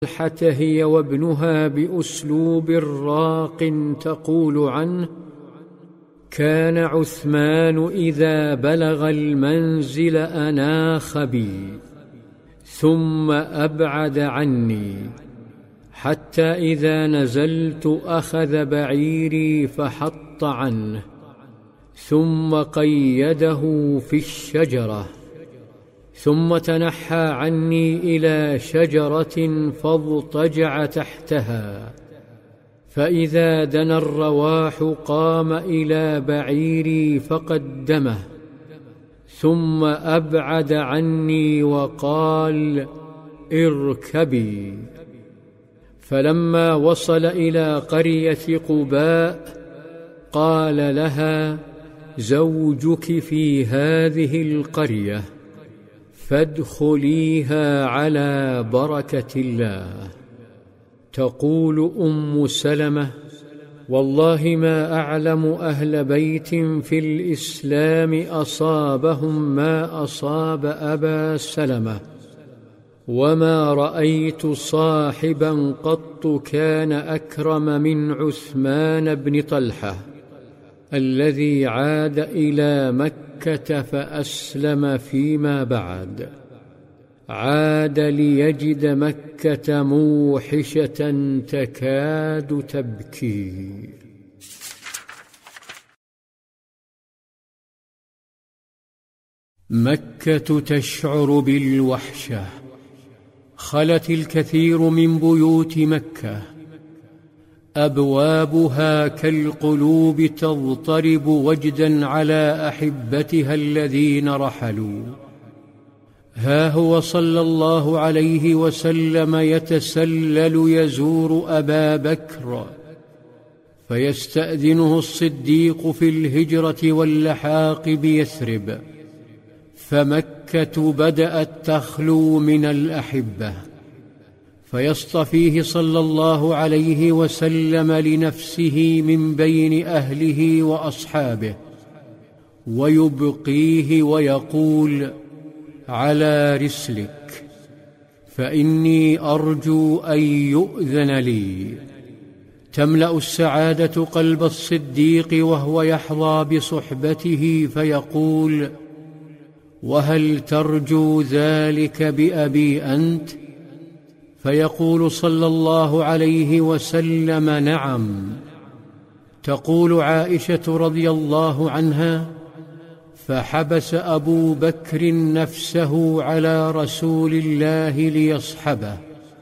طلحة هي وابنها بأسلوب راق تقول عنه: كان عثمان إذا بلغ المنزل أناخ بي ثم أبعد عني، حتى إذا نزلت أخذ بعيري فحط عنه، ثم قيده في الشجرة، ثم تنحى عني إلى شجرة فاضطجع تحتها، فإذا دنا الرواح قام إلى بعيري فقدمه، ثم أبعد عني وقال: اركبي. فلما وصل إلى قرية قباء قال لها: زوجك في هذه القرية، فادخليها على بركة الله. تقول أم سلمة: والله ما أعلم أهل بيت في الإسلام أصابهم ما أصاب أبا سلمة، وما رأيت صاحبا قط كان أكرم من عثمان بن طلحة الذي عاد إلى مكة فأسلم فيما بعد، عاد ليجد مكة موحشة تكاد تبكي. مكة تشعر بالوحشة. خلت الكثير من بيوت مكة، أبوابها كالقلوب تضطرب وجدا على أحبتها الذين رحلوا. ها هو صلى الله عليه وسلم يتسلل يزور أبا بكر، فيستأذنه الصديق في الهجرة واللحاق بيثرب، فمكة بدأت تخلو من الأحبة، فيصطفيه صلى الله عليه وسلم لنفسه من بين أهله وأصحابه، ويبقيه ويقول: على رسلك، فإني أرجو أن يؤذن لي. تملأ السعادة قلب الصديق وهو يحظى بصحبته، فيقول: وهل ترجو ذلك بأبي أنت؟ فيقول صلى الله عليه وسلم: نعم. تقول عائشة رضي الله عنها: فحبس أبو بكر نفسه على رسول الله ليصحبه.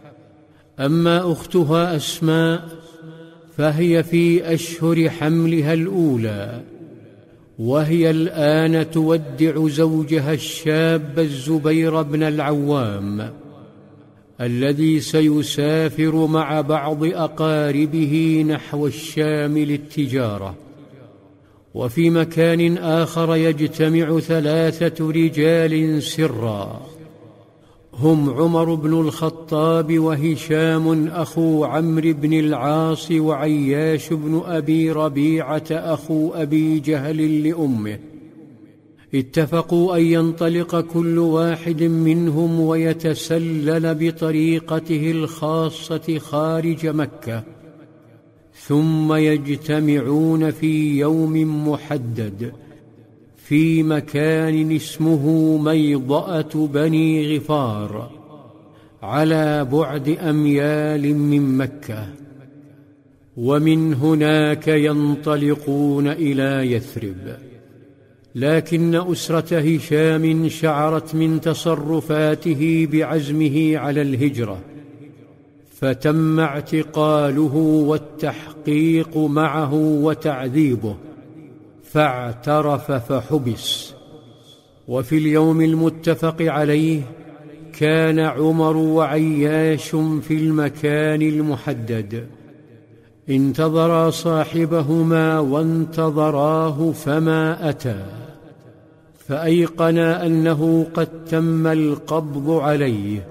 أما أختها أسماء فهي في أشهر حملها الأولى، وهي الآن تودع زوجها الشاب الزبير بن العوام الذي سيسافر مع بعض أقاربه نحو الشام للتجارة. وفي مكان آخر يجتمع 3 رجال سرا، هم عمر بن الخطاب وهشام أخو عمرو بن العاص وعياش بن أبي ربيعة أخو أبي جهل لأمه. اتفقوا أن ينطلق كل واحد منهم ويتسلل بطريقته الخاصة خارج مكة، ثم يجتمعون في يوم محدد في مكان اسمه ميضأة بني غفار، على بعد أميال من مكة، ومن هناك ينطلقون إلى يثرب. لكن أسرة هشام شعرت من تصرفاته بعزمه على الهجرة، فتم اعتقاله والتحقيق معه وتعذيبه، فاعترف فحبس. وفي اليوم المتفق عليه كان عمر وعياش في المكان المحدد، انتظرا صاحبهما وانتظراه فما أتى، فأيقنا أنه قد تم القبض عليه،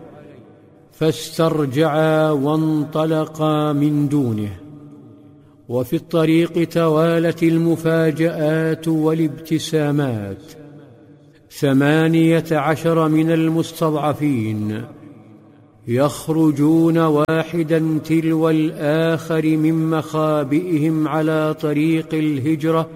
فاسترجعا وانطلقا من دونه. وفي الطريق توالت المفاجآت والابتسامات. 18 من المستضعفين يخرجون واحدا تلو الآخر من مخابئهم على طريق الهجرة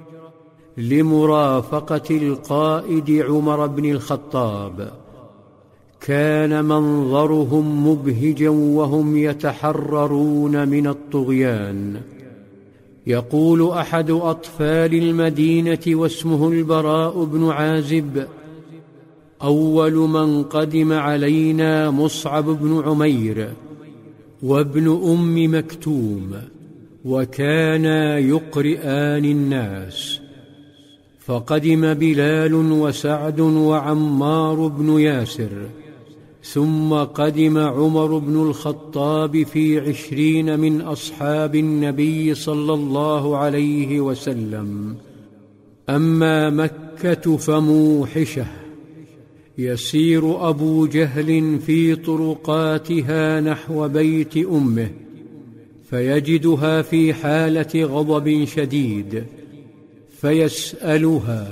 لمرافقة القائد عمر بن الخطاب. كان منظرهم مبهجا وهم يتحررون من الطغيان. يقول أحد أطفال المدينة واسمه البراء بن عازب: أول من قدم علينا مصعب بن عمير وابن أم مكتوم، وكانا يقرئان الناس، فقدم بلال وسعد وعمار بن ياسر، ثم قدم عمر بن الخطاب في 20 من أصحاب النبي صلى الله عليه وسلم. أما مكة فموحشة، يسير أبو جهل في طرقاتها نحو بيت أمه فيجدها في حالة غضب شديد، فيسألها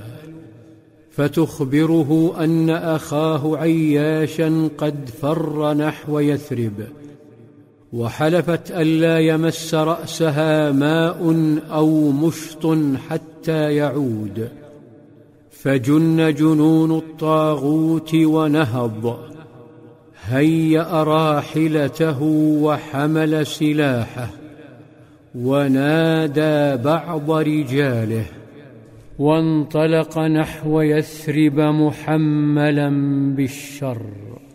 فتخبره أن أخاه عياشا قد فر نحو يثرب، وحلفت ألا يمس رأسها ماء أو مشط حتى يعود. فجن جنون الطاغوت ونهض، هيأ راحلته وحمل سلاحه، ونادى بعض رجاله، وانطلق نحو يثرب محملا بالشر.